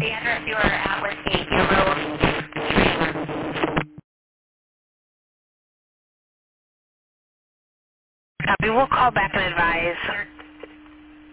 The address you are at was 8 Road. Copy. We'll call back and advise.